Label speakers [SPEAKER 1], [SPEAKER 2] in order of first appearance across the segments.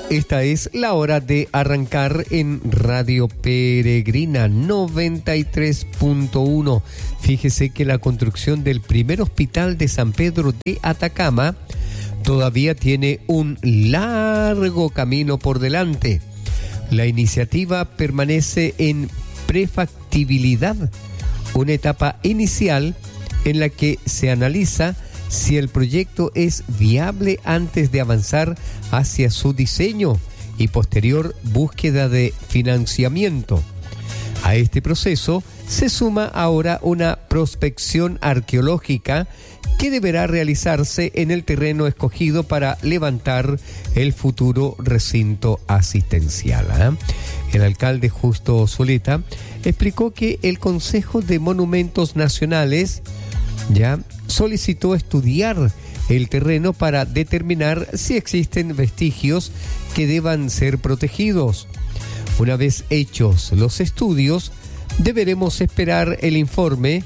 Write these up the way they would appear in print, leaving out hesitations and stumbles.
[SPEAKER 1] Esta es la hora de arrancar en Radio Peregrina 93.1. Fíjese que la construcción del primer hospital de San Pedro de Atacama todavía tiene un largo camino por delante. La iniciativa permanece en prefactibilidad, una etapa inicial en la que se analiza si el proyecto es viable antes de avanzar hacia su diseño y posterior búsqueda de financiamiento. A este proceso se suma ahora una prospección arqueológica que deberá realizarse en el terreno escogido para levantar el futuro recinto asistencial. El alcalde Justo Zuleta explicó que el Consejo de Monumentos Nacionales solicitó estudiar el terreno para determinar si existen vestigios que deban ser protegidos. Una vez hechos los estudios, deberemos esperar el informe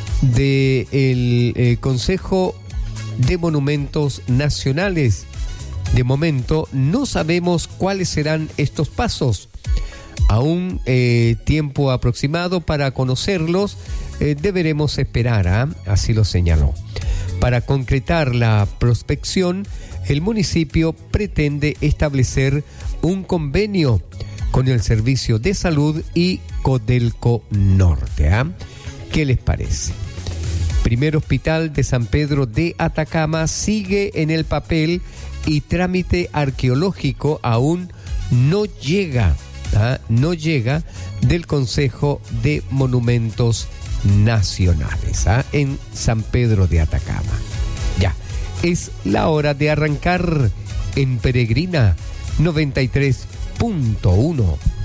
[SPEAKER 1] del Consejo de Monumentos Nacionales. De momento no sabemos cuáles serán estos pasos. Aún tiempo aproximado para conocerlos, deberemos esperar, así lo señaló. Para concretar la prospección, el municipio pretende establecer un convenio con el Servicio de Salud y Codelco Norte. ¿Qué les parece? Primer hospital de San Pedro de Atacama sigue en el papel y trámite arqueológico aún no llega del Consejo de Monumentos Nacionales en San Pedro de Atacama. Ya, es la hora de arrancar en Peregrina 93.1.